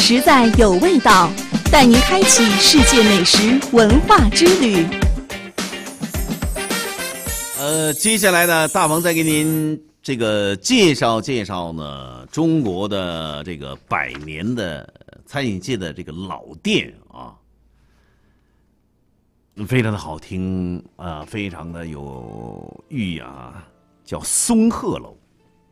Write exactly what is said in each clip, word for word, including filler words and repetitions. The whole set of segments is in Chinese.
实在有味道，带您开启世界美食文化之旅。 呃，接下来呢，大王再给您这个介绍介绍呢，中国的这个百年的餐饮界的这个老店啊，非常的好听啊、呃，非常的有寓意啊，叫松鹤楼。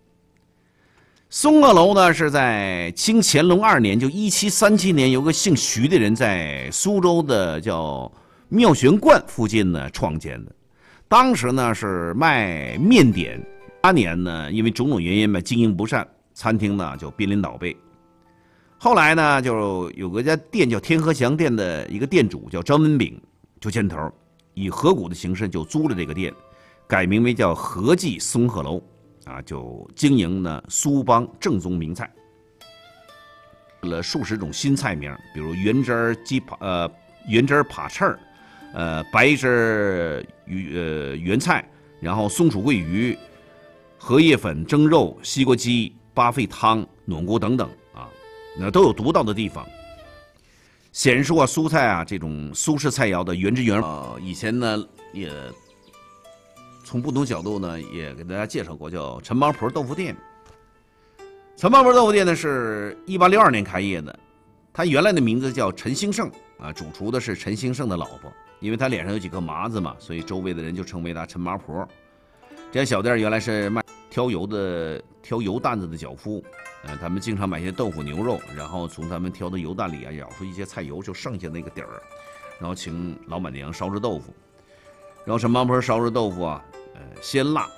松鹤楼呢是在清乾隆二年，就一七三七年，有个姓徐的人在苏州的叫妙玄观附近呢创建的。当时呢是卖面点，八年呢因为种种原因嘛经营不善，餐厅呢就濒临倒闭。后来呢就有个家店叫天和祥店的一个店主叫张文炳，就牵头以合股的形式就租了这个店，改名为叫和记松鹤楼。啊，就经营呢苏帮正宗名菜，了数十种新菜名，比如原汁鸡扒，呃，原汁扒翅儿，呃，白汁鱼，呃，原菜，然后松鼠桂鱼，荷叶粉蒸肉，西瓜鸡，八沸汤，暖锅等等啊，那都有独到的地方，显示啊苏菜啊这种苏式菜肴的原汁原味。呃，以前呢也。从不同角度呢，也给大家介绍过，叫陈毛婆豆腐店。陈毛婆豆腐店呢是一八六二年开业的，他原来的名字叫陈兴盛啊，主厨的是陈兴盛的老婆，因为他脸上有几颗麻子嘛，所以周围的人就称为他陈毛婆。这家小店原来是卖挑油的、挑油担子的脚夫，呃，他们经常买些豆腐、牛肉，然后从他们挑的油担里啊舀出一些菜油，就剩下那个底儿，然后请老板娘烧制豆腐。然后陈毛婆烧制豆腐啊。呃，鲜辣